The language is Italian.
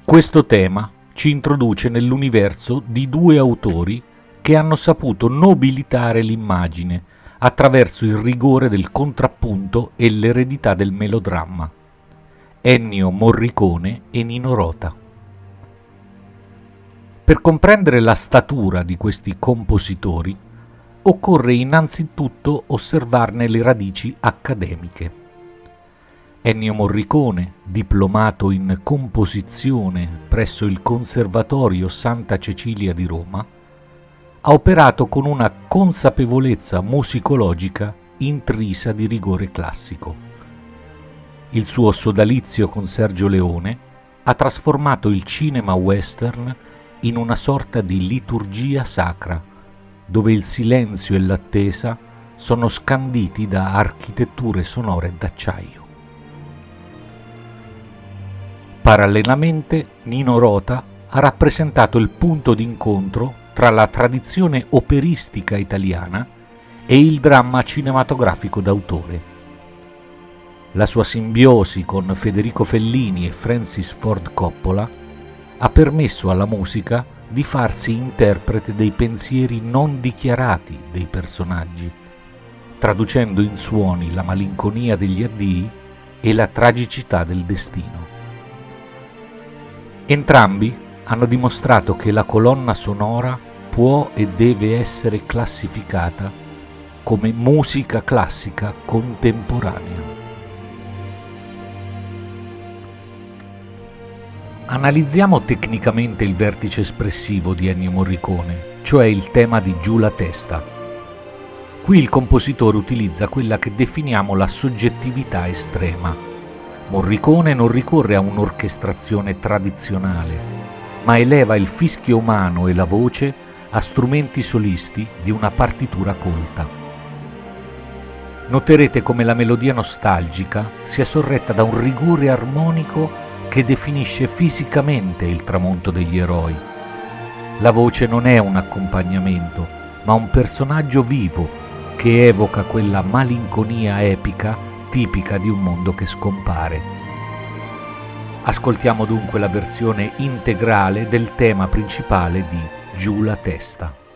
Questo tema ci introduce nell'universo di due autori che hanno saputo nobilitare l'immagine attraverso il rigore del contrappunto e l'eredità del melodramma: Ennio Morricone e Nino Rota. Per comprendere la statura di questi compositori occorre innanzitutto osservarne le radici accademiche. Ennio Morricone, diplomato in composizione presso il Conservatorio Santa Cecilia di Roma, ha operato con una consapevolezza musicologica intrisa di rigore classico. Il suo sodalizio con Sergio Leone ha trasformato il cinema western in una sorta di liturgia sacra, dove il silenzio e l'attesa sono scanditi da architetture sonore d'acciaio. Parallelamente, Nino Rota ha rappresentato il punto d'incontro tra la tradizione operistica italiana e il dramma cinematografico d'autore. La sua simbiosi con Federico Fellini e Francis Ford Coppola ha permesso alla musica di farsi interprete dei pensieri non dichiarati dei personaggi, traducendo in suoni la malinconia degli addii e la tragicità del destino. Entrambi hanno dimostrato che la colonna sonora può e deve essere classificata come musica classica contemporanea. Analizziamo tecnicamente il vertice espressivo di Ennio Morricone, cioè il tema di Giù la testa. Qui il compositore utilizza quella che definiamo la soggettività estrema. Morricone non ricorre a un'orchestrazione tradizionale, ma eleva il fischio umano e la voce a strumenti solisti di una partitura colta. Noterete come la melodia nostalgica sia sorretta da un rigore armonico che definisce fisicamente il tramonto degli eroi. La voce non è un accompagnamento, ma un personaggio vivo che evoca quella malinconia epica tipica di un mondo che scompare. Ascoltiamo dunque la versione integrale del tema principale di Giù la testa.